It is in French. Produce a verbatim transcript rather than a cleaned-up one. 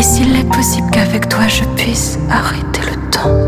s'il est possible qu'avec toi je puisse arrêter le temps.